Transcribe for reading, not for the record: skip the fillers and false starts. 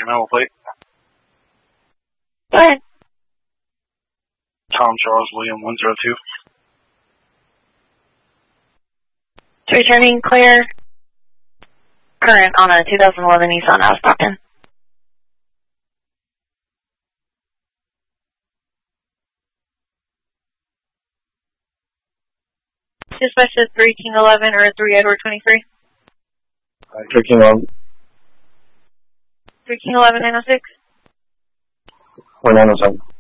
your number plate. Go ahead. Tom Charles William 102. Returning clear. Current on a 2011 Nissan House Stockton. Dispatch to 3 King 11 or 3 Edward 23. 3 King 11. 3 King 11 906. 4907.